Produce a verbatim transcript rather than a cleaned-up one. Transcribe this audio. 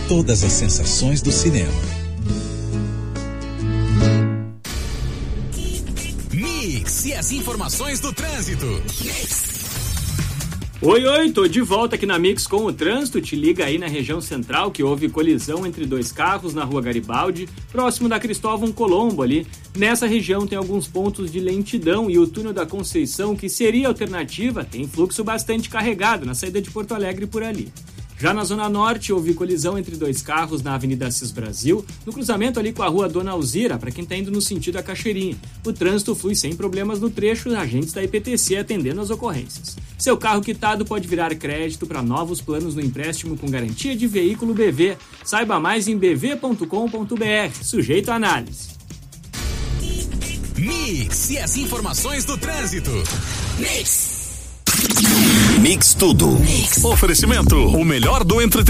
todas as sensações do cinema. Mix e as informações do trânsito. Mix. Oi, oi, tô de volta aqui na Mix com o trânsito. Te liga aí na região central que houve colisão entre dois carros na rua Garibaldi, próximo da Cristóvão Colombo ali. Nessa região tem alguns pontos de lentidão e o túnel da Conceição, que seria alternativa, tem fluxo bastante carregado na saída de Porto Alegre por ali. Já na Zona Norte, houve colisão entre dois carros na Avenida Assis Brasil, no cruzamento ali com a rua Dona Alzira, para quem está indo no sentido da Cachoeirinha. O trânsito flui sem problemas no trecho, agentes da I P T C atendendo as ocorrências. Seu carro quitado pode virar crédito para novos planos no empréstimo com garantia de veículo B V. Saiba mais em b v ponto com ponto b r, sujeito a análise. Mix e as informações do trânsito. Mix. Mix tudo. Mix. Oferecimento, o melhor do entretenimento.